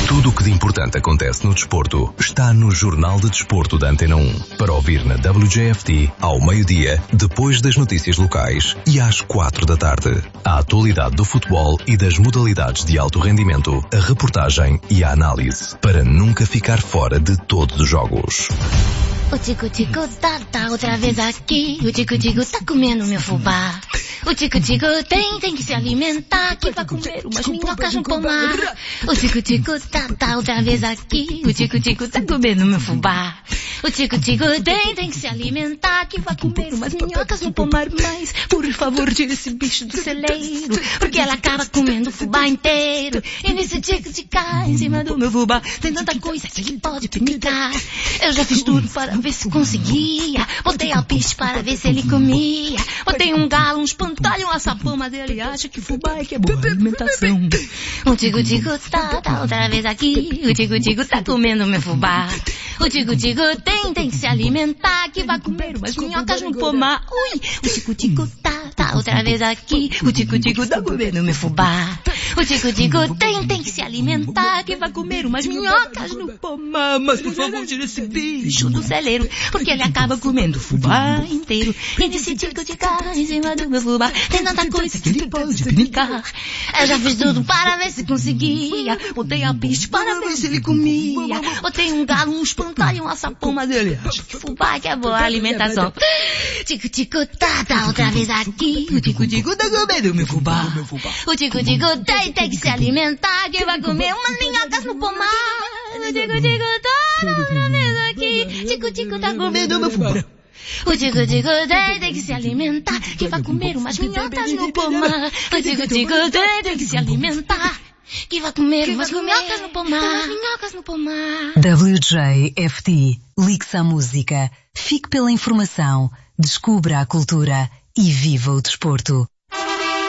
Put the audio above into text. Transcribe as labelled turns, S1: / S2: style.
S1: Tudo o que de importante acontece no desporto está no Jornal de Desporto da Antena 1. Para ouvir na WJFT, ao meio-dia, depois das notícias locais e às 4 da tarde. A atualidade do futebol e das modalidades de alto rendimento, a reportagem e a análise, para nunca ficar fora de todos os jogos.
S2: O tico-tico tá outra vez aqui. O tico-tico tá comendo meu fubá. O tico-tico tem que se alimentar, que vai comer umas minhocas no pomar. O tico-tico tá outra vez aqui. O tico-tico tá comendo meu fubá. O tico-tico tem que se alimentar, que vai comer umas minhocas no pomar. Mas, por favor, tira esse bicho do celeiro, porque ela acaba comendo o fubá inteiro. E nesse tico-tico em cima do meu fubá tem tanta coisa que ele pode pinicar. Eu já fiz tudo para ver se conseguia. Botei alpiste para ver se ele comia. Botei um galo, um espantalho, um açapão, mas ele acha que fubá é que é boa alimentação. O tico-tico tá outra vez aqui. O tico-tico tá comendo meu fubá. O tico-tico tem que se alimentar, que vai comer umas minhocas no pomar. Ui, o tico-tico tá outra vez aqui. O tico-tico tá comendo meu fubá. O tico-tico tem que se alimentar, que vai comer umas minhocas no pomar. Mas por favor, tira esse bicho do celeiro, porque ele acaba comendo o fubá inteiro. E nesse tico-tico em cima do meu fubá tem tanta coisa que ele pode brincar. Eu já fiz tudo para ver se conseguia. Botei alpiste para ver se ele comia. Botei um galo, um espantalho, um açapão, mas ele acha que fubá que é boa alimentação. Tico-tico tá outra vez aqui. O tico-tico tá comendo meu fubá. O tico-tico tem que se alimentar, que vai comer umas minhocas no pomar. O tico-tico tá outra vez aqui. Tico-tico tá comendo meu fubá. O tico-tico tem que se alimentar, que vai comer umas minhocas no pomar. O tico-tico tem que se alimentar, que vai comer umas minhocas no pomar. Minhocas no pomar.
S3: WJFT. Ligue-se à música. Fique pela informação. Descubra a cultura e viva o desporto.